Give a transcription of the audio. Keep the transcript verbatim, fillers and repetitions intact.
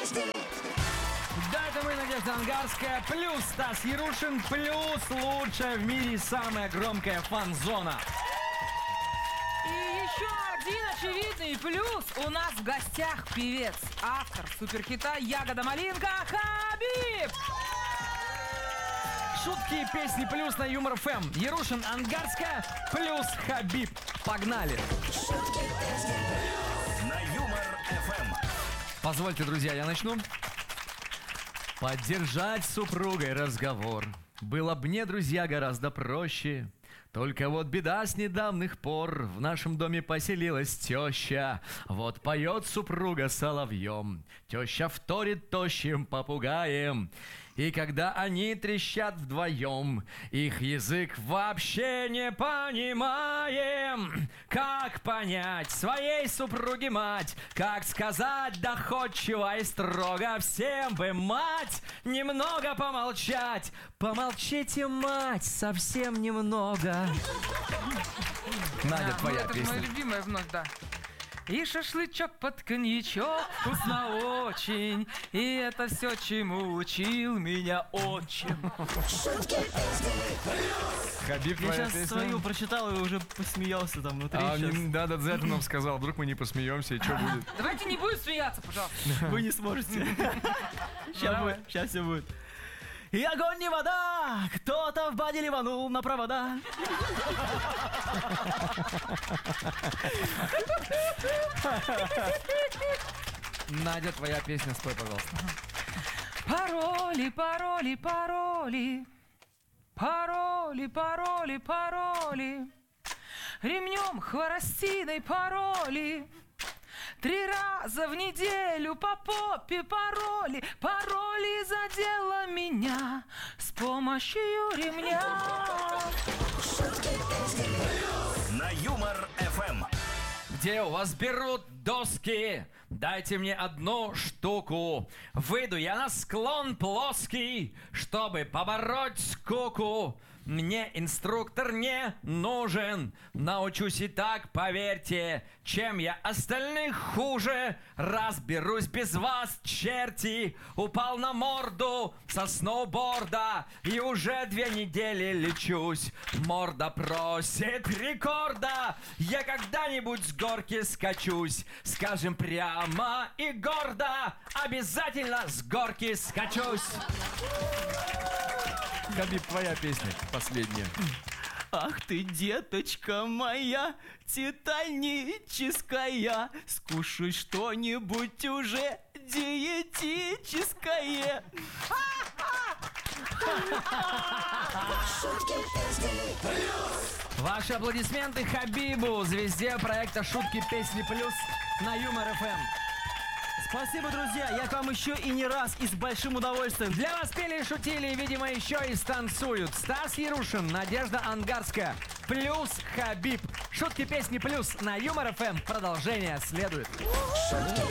Да, это мы, Надежда Ангарская, плюс Стас Ярушин, плюс лучшая в мире самая громкая фан-зона. И еще один очевидный плюс. У нас в гостях певец, автор суперхита «Ягода малинка» Хабиб. Шутки, песни плюс на Юмор эф эм. Ярушин, Ангарская, плюс Хабиб. Погнали. На Юмор эф эм. Позвольте, друзья, я начну. Поддержать с супругой разговор было бы мне, друзья, гораздо проще. Только вот беда с недавних пор. В нашем доме поселилась теща. Вот поет супруга соловьем. Теща вторит тощим попугаем. И когда они трещат вдвоем, их язык вообще не понимаем. Как понять своей супруге мать? Как сказать доходчиво и строго? Всем бы, мать, немного помолчать. Помолчите, мать, совсем немного. Надя, Да, твоя это песня. моя любимая вновь, да. И шашлычок под коньячок вкусно очень. И это все, чему учил меня отчим. Хабиб, Я твоя сейчас песня? свою прочитал и уже посмеялся там внутри. А, Щас. не- да, да, за это нам сказал. Вдруг мы не посмеемся, и что будет? Давайте не будем смеяться, пожалуйста. Вы не сможете. Сейчас Давай. будет, сейчас все будет. И огонь, не вода, кто-то в баде ливанул на провода. Надя, твоя песня, спой, пожалуйста. Пароли, пароли, пароли. Пароли, пароли, пароли. Ремнем хворостиной пароли. Три раза в неделю по попе пароли. Пароли задело меня с помощью ремня. На Юмор эф эм. Где у вас берут доски? Дайте мне одну штуку. Выйду я на склон плоский, чтобы побороть скуку. Мне инструктор не нужен. Научусь и так, поверьте. Чем я остальных хуже? Разберусь без вас, черти. Упал на морду со сноуборда и уже две недели лечусь. Морда просит рекорда. Я когда-нибудь с горки скачусь. Скажем прямо и гордо. Обязательно с горки скачусь. Хабиб, твоя песня последняя. Ах ты, деточка моя, титаническая, скушай что-нибудь уже диетическое. Ваши аплодисменты Хабибу, звезде проекта «Шутки, песни плюс» на Юмор эф эм. Спасибо, друзья, я к вам еще и не раз, и с большим удовольствием. Для вас пели и шутили, видимо, еще и станцуют Стас Ярушин, Надежда Ангарская, плюс Хабиб. Шутки, песни плюс на Юмор эф эм. Продолжение следует.